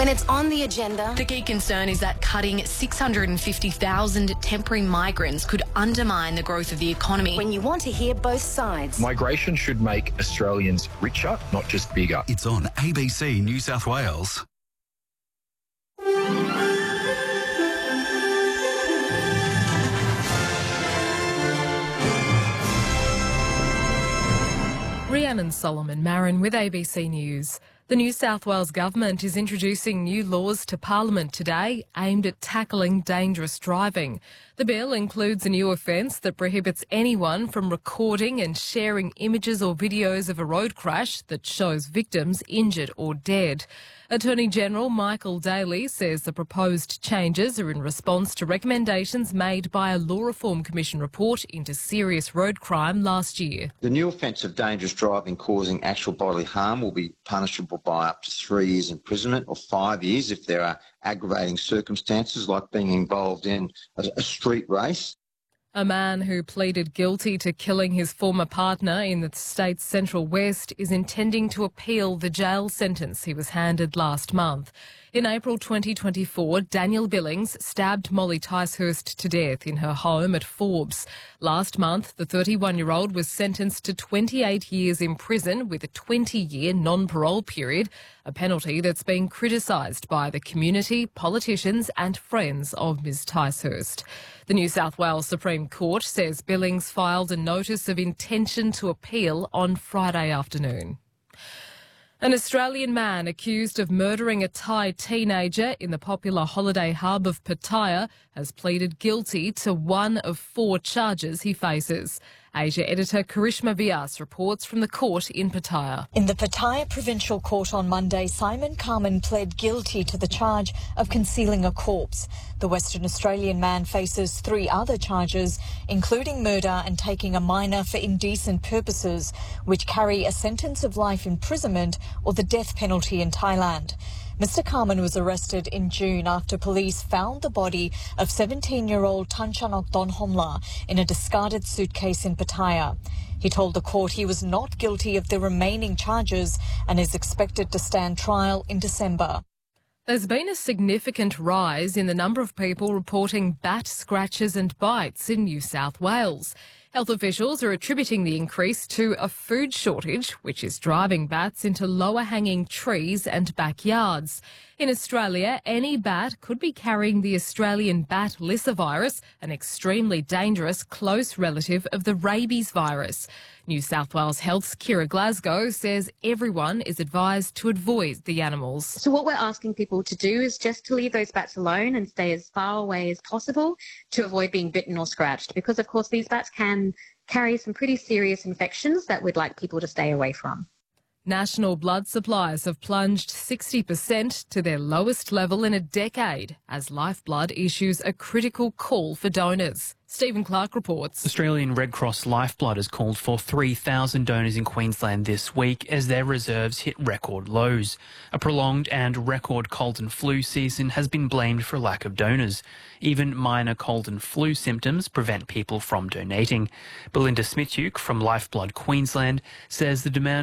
When it's on the agenda, The key concern is that cutting 650,000 temporary migrants could undermine the growth of the economy. when you want to hear both sides. Migration should make Australians richer, not just bigger. It's on ABC New South Wales. Rhiannon Solomon Marin with ABC News. The New South Wales Government is introducing new laws to Parliament today aimed at tackling dangerous driving. The bill includes a new offence that prohibits anyone from recording and sharing images or videos of a road crash that shows victims injured or dead. Attorney General Michael Daly says the proposed changes are in response to recommendations made by a Law Reform Commission report into serious road crime last year. The new offence of dangerous driving causing actual bodily harm will be punishable by up to 3 years imprisonment or 5 years if there are aggravating circumstances like being involved in a street race. A man who pleaded guilty to killing his former partner in the state's Central West is intending to appeal the jail sentence he was handed last month. In April 2024, Daniel Billings stabbed Molly Ticehurst to death in her home at Forbes. Last month, the 31-year-old was sentenced to 28 years in prison with a 20-year non-parole period, a penalty that's been criticised by the community, politicians and friends of Ms Ticehurst. The New South Wales Supreme Court says Billings filed a notice of intention to appeal on Friday afternoon. An Australian man accused of murdering a Thai teenager in the popular holiday hub of Pattaya has pleaded guilty to one of 4 charges he faces. Asia editor Karishma Vyas reports from the court in Pattaya. In the Pattaya Provincial Court on Monday, Simon Carman pled guilty to the charge of concealing a corpse. The Western Australian man faces 3 other charges, including murder and taking a minor for indecent purposes, which carry a sentence of life imprisonment or the death penalty in Thailand. Mr Carman was arrested in June after police found the body of 17-year-old Tanchanok Donhomla in a discarded suitcase in Pattaya. He told the court he was not guilty of the remaining charges and is expected to stand trial in December. There's been a significant rise in the number of people reporting bat scratches and bites in New South Wales. Health officials are attributing the increase to a food shortage, which is driving bats into lower-hanging trees and backyards. In Australia, any bat could be carrying the Australian bat lyssavirus, an extremely dangerous close relative of the rabies virus. New South Wales Health's Kira Glasgow says everyone is advised to avoid the animals. So what we're asking people to do is just to leave those bats alone and stay as far away as possible to avoid being bitten or scratched, because of course these bats can carry some pretty serious infections that we'd like people to stay away from. National blood supplies have plunged 60% to their lowest level in a decade as Lifeblood issues a critical call for donors. Stephen Clark reports. Australian Red Cross Lifeblood has called for 3,000 donors in Queensland this week as their reserves hit record lows. A prolonged and record cold and flu season has been blamed for a lack of donors. Even minor cold and flu symptoms prevent people from donating. Belinda Smitjuk from Lifeblood Queensland says the demand